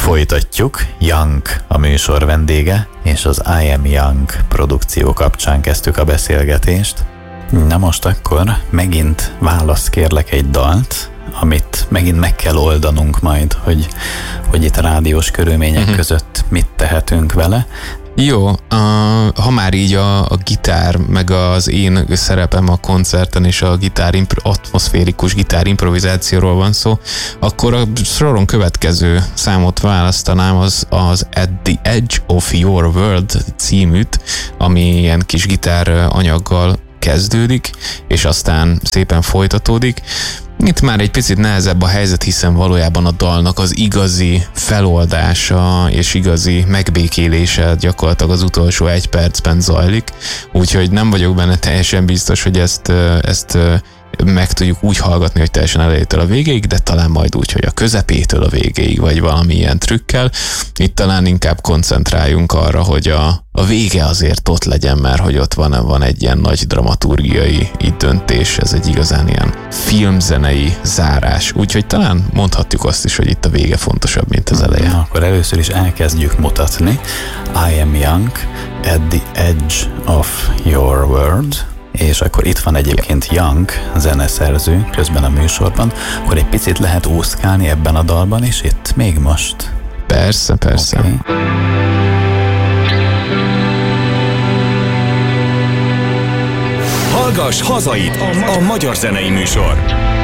Folytatjuk. Young a műsor vendége, és az I Am Young produkció kapcsán kezdtük a beszélgetést. Na most akkor megint válasz kérlek egy dalt, amit megint meg kell oldanunk majd, hogy itt rádiós körülmények között mit tehetünk vele. Jó, ha már így a gitár, meg az én szerepem a koncerten és a atmoszférikus gitár-improvizációról van szó, akkor a soron következő számot választanám, az At the Edge of Your World címűt, ami ilyen kis gitár anyaggal kezdődik, és aztán szépen folytatódik. Itt már egy picit nehezebb a helyzet, hiszen valójában a dalnak az igazi feloldása és igazi megbékélése gyakorlatilag az utolsó 1 percben zajlik, úgyhogy nem vagyok benne teljesen biztos, hogy ezt meg tudjuk úgy hallgatni, hogy teljesen elejétől a végéig, de talán majd úgy, hogy a közepétől a végéig, vagy valami ilyen trükkel. Itt talán inkább koncentráljunk arra, hogy a vége azért ott legyen, mert hogy ott van egy ilyen nagy dramaturgiai döntés, ez egy igazán ilyen filmzenei zárás, úgyhogy talán mondhatjuk azt is, hogy itt a vége fontosabb, mint az eleje. Na, akkor először is elkezdjük mutatni. I Am Young, At the Edge of Your World. És akkor itt van egyébként Young, zeneszerző közben a műsorban, akkor egy picit lehet úszkálni ebben a dalban is itt, még most. Persze. Okay. Hallgass hazait, a magyar zenei műsor.